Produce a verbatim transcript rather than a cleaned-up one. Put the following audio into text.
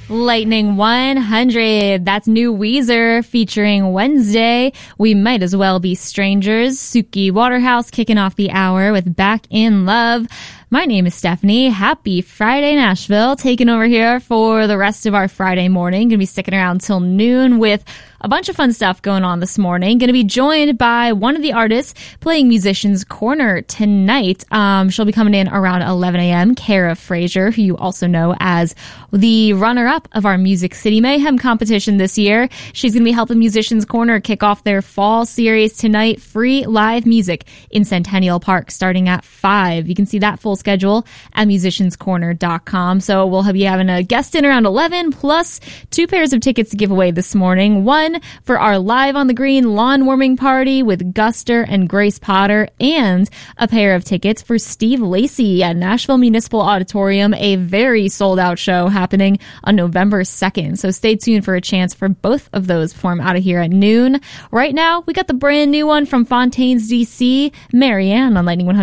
Lightning one hundred. That's new Weezer featuring Wednesday. We Might As Well Be Strangers. Suki Waterhouse kicking off the hour with Back in Love. My name is Stephanie. Happy Friday, Nashville. Taking over here for the rest of our Friday morning. Gonna be sticking around till noon with a bunch of fun stuff going on this morning. Gonna be joined by one of the artists playing Musician's Corner tonight. Um, she'll be coming in around eleven a.m. Kara Frazier, who you also know as the runner-up of our Music City Mayhem competition this year. She's gonna be helping Musician's Corner kick off their fall series tonight. Free live music in Centennial Park starting at five. You can see that full schedule at musicians corner dot com. So we'll be having a guest in around eleven, plus two pairs of tickets to give away this morning. One for our Live on the Green lawn warming party with Guster and Grace Potter, and a pair of tickets for Steve Lacy at Nashville Municipal Auditorium, a very sold out show happening on November second. So stay tuned for a chance for both of those before I'm out of here at noon. Right now, we got the brand new one from Fontaines D C, Marianne on Lightning one hundred.